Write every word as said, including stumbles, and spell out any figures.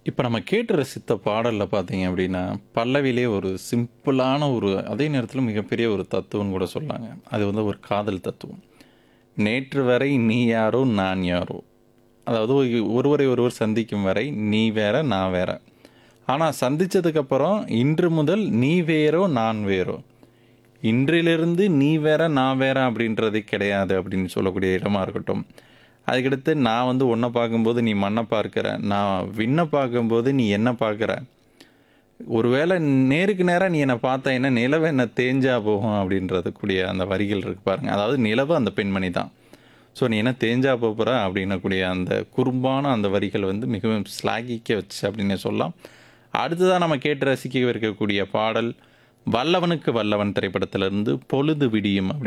இப்ப நம்ம கேட்டு ரசித்த பாடல்ல பார்த்தீங்க அப்படின்னா, பல்லவியிலே ஒரு சிம்பிளான ஒரு அதே நேரத்தில மிகப்பெரிய ஒரு தத்துவம்னு கூட சொல்லலாங்க. அது வந்து ஒரு காதல் தத்துவம். "நேற்று வரை நீ யாரோ, நான் யாரோ." அதாவது ஒ ஒருவரை ஒருவர் சந்திக்கும் வரை நீ வேற, நான் வேற. ஆனா சந்திச்சதுக்கப்புறம் இன்று முதல் நீ வேறோ, நான் வேறோ. இன்றிலிருந்து நீ வேற, நான் வேற அப்படின்றதே கிடையாது அப்படின்னு சொல்லக்கூடிய இடமா இருக்கட்டும். அதுக்கடுத்து நான் வந்து உன்ன பார்க்கும்போது நீ மண்ண பார்க்கிற. நான் விண்ண பார்க்கும்போது நீ என்ன பார்க்கிற. ஒருவேளை நேருக்கு நேரா நீ என்ன பார்த்தேன்னா, நிலவு என்ன தேஞ்சா போகும் அப்படின்றது கூடிய அந்த வரிகள் இருக்கு பாருங்க. அதாவது நிலவு அந்த பெண்மணி தான். ஸோ நீ என்ன தேஞ்சா போப்போற அப்படின்னக்கூடிய அந்த குறும்பான அந்த வரிகள் வந்து மிகவும் ஸ்லாகிக்க வச்சு அப்படின்னே சொல்லலாம். அடுத்ததா நம்ம கேட்டு ரசிக்க இருக்கக்கூடிய பாடல், வல்லவனுக்கு வல்லவன் திரைப்படத்திலிருந்து பொழுது விடியும் அப்படி